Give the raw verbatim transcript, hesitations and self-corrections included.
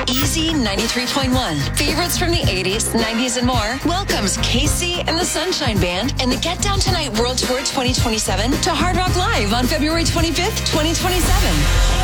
Easy ninety-three point one. Favorites from the eighties, nineties, and more welcomes Casey and the Sunshine Band and the Get Down Tonight World Tour twenty twenty-seven to Hard Rock Live on February twenty-fifth, twenty twenty-seven.